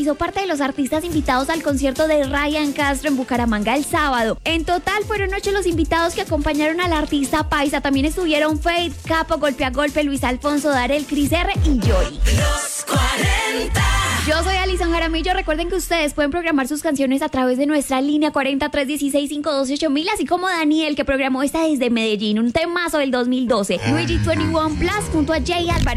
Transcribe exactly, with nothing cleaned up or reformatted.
hizo parte de los artistas invitados al concierto de Ryan Castro en Bucaramanga el sábado. En total fueron ocho los invitados que acompañaron al artista paisa. También estuvieron Fate, Capo, Golpe a Golpe, Luis Alfonso, Darel, Cris R y Joy. Los cuarenta. Yo soy Alison Jaramillo. Recuerden que ustedes pueden programar sus canciones a través de nuestra línea cuarenta, tres dieciséis, cinco doce, ocho mil, así como Daniel, que programó esta desde Medellín, un temazo del dos mil doce. Luigi veintiuno Plus junto a Jay Álvarez.